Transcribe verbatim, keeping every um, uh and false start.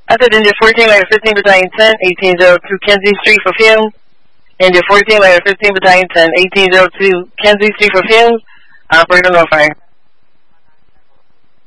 I said India fourteen, Layer fifteen, Battalion ten, eighteen oh two Kenzie Street for fumes. India fourteen, Layer fifteen, Battalion ten, eighteen oh two Kenzie Street for fumes. Operator no fire.